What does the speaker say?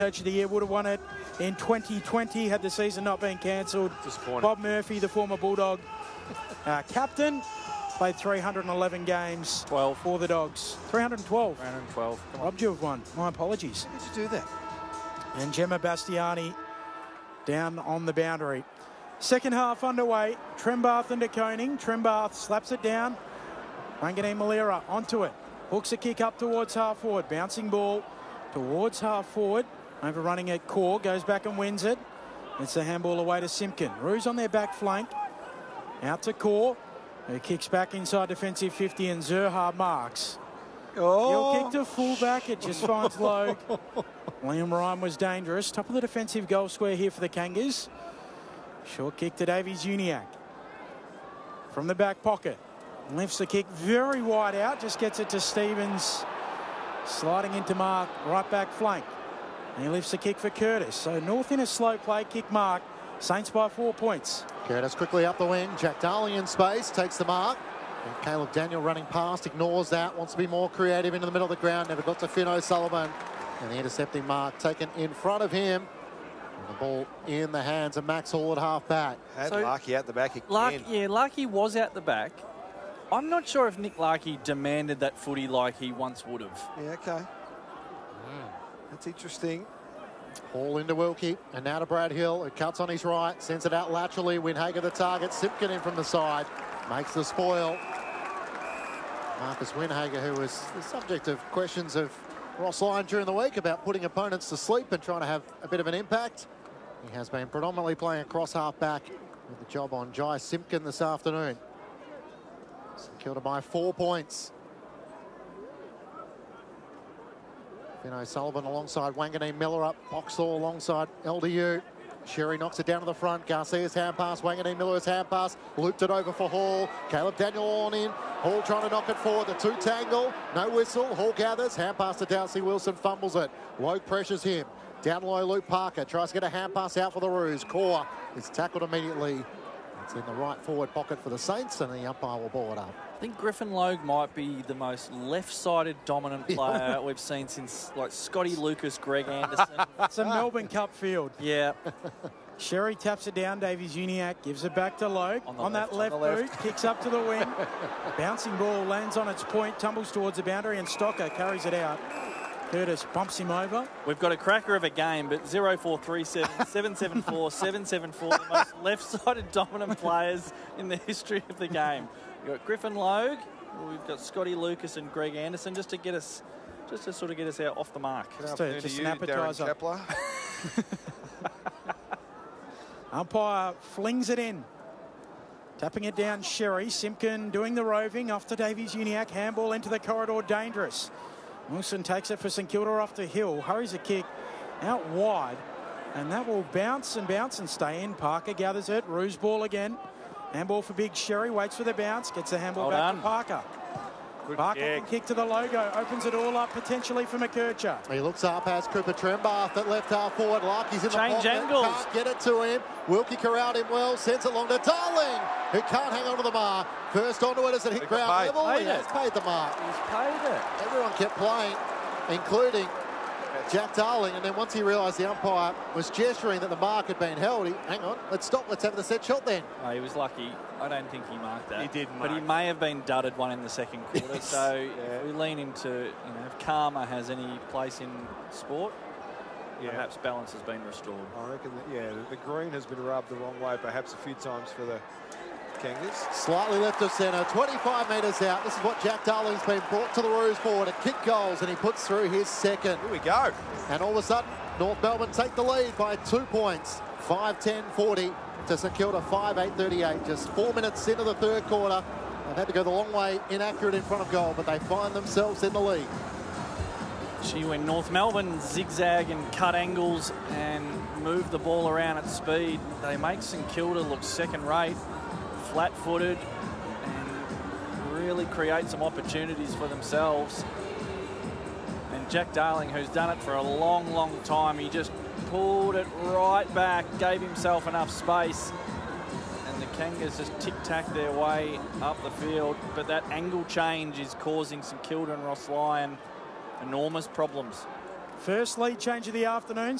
Coach of the Year, would have won it in 2020 had the season not been cancelled. Bob Murphy, the former Bulldog captain, played 311 games 12 for the Dogs. 312. 312. Robbed you of one. My apologies. How did you do that? And Gemma Bastiani down on the boundary. Second half underway. Trembath into Koning. Trembath slaps it down. Wanganeen Malira onto it. Hooks a kick up towards half forward. Bouncing ball towards half forward. Overrunning at Core. Goes back and wins it. It's a handball away to Simpkin. Roos on their back flank. Out to Core. Who kicks back inside defensive 50 and Zerha marks. Oh. He'll kick to fullback. It just finds Logue. Liam Ryan was dangerous. Top of the defensive goal square here for the Kangas. Short kick to Davies Uniacke. From the back pocket. Lifts the kick very wide out. Just gets it to Stevens. Sliding into Mark. Right back flank. And he lifts the kick for Curtis. So North in a slow play. Kick mark. Saints by 4 points. Curtis quickly up the wing. Jack Darling in space. Takes the mark. And Caleb Daniel running past. Ignores that. Wants to be more creative into the middle of the ground. Never got to Finn O'Sullivan. And the intercepting mark taken in front of him. And the ball in the hands of Max Hall at half back. Had Larkey out the back again. Larkey was out the back. I'm not sure if Nick Larkey demanded that footy like he once would have. Yeah, okay. That's interesting. Hall into Wilkie, and now to Brad Hill, who cuts on his right, sends it out laterally. Winhager the target, Simpkin in from the side, makes the spoil. Marcus Winhager, who was the subject of questions of Ross Lyon during the week about putting opponents to sleep and trying to have a bit of an impact. He has been predominantly playing across half-back with the job on Jai Simpkin this afternoon. St Kilda by 4 points. Finn O'Sullivan alongside Wanganeen Miller up. Boxall alongside LDU. Sherry knocks it down to the front. Garcia's hand pass. Wanganeen Miller's hand pass. Looped it over for Hall. Caleb Daniel on in. Hall trying to knock it forward. The two tangle. No whistle. Hall gathers. Hand pass to Darcy Wilson. Fumbles it. Logue pressures him. Down low, Luke Parker tries to get a hand pass out for the Roos. Core is tackled immediately. It's in the right forward pocket for the Saints, and the umpire will ball it up. I think Griffin Logue might be the most left-sided dominant player we've seen since, like, Scotty Lucas, Greg Anderson. It's a Melbourne Cup field. Yeah. Sherry taps it down. Davies Uniacke gives it back to Logue. On that left boot, kicks up to the wing. Bouncing ball lands on its point, tumbles towards the boundary, and Stocker carries it out. Curtis bumps him over. We've got a cracker of a game, but 0437 774 774, the most left-sided dominant players in the history of the game. We've got Griffin Logue, we've got Scotty Lucas and Greg Anderson, just to sort of get us out off the mark. Just an appetizer. Umpire flings it in. Tapping it down, Sherry. Simpkin doing the roving. Off to Davies Uniacke. Handball into the corridor. Dangerous. Wilson takes it for St Kilda off to Hill. Hurries a kick out wide. And that will bounce and stay in. Parker gathers it. Roos ball again. Handball for Big Sherry. Waits for the bounce. Gets the handball back to Parker. Parker can kick to the logo. Opens it all up potentially for McKercher. He looks up, has Cooper Trembath at left half forward. Larky's in the pocket. Angles. Can't get it to him. Wilkie corralled him well. Sends it long to Darling, who can't hang on to the mark. First onto it as it hit ground level. He has paid the mark. He's paid it. Everyone kept playing, including Jack Darling, and then once he realised the umpire was gesturing that the mark had been held, hang on, let's stop, let's have the set shot then. No, he was lucky. I don't think he marked that. He did mark. But he may have been dudded one in the second quarter. So if we lean into, if karma has any place in sport, perhaps balance has been restored. I reckon that, the green has been rubbed the wrong way perhaps a few times for the Kangas. Slightly left of centre, 25 metres out. This is what Jack Darling's been brought to the Roos forward. A kick goals, and he puts through his second. Here we go. And all of a sudden, North Melbourne take the lead by 2 points. 5-10-40 to St Kilda, 5-8-38. Just 4 minutes into the third quarter. They've had to go the long way, inaccurate in front of goal, but they find themselves in the lead. Gee, when North Melbourne zigzag and cut angles and move the ball around at speed, they make St Kilda look second-rate, flat-footed, and really create some opportunities for themselves. And Jack Darling, who's done it for a long, long time, he just pulled it right back, gave himself enough space, and the Kangas just tic-tac their way up the field. But that angle change is causing St Kilda and Ross Lyon enormous problems. First lead change of the afternoon.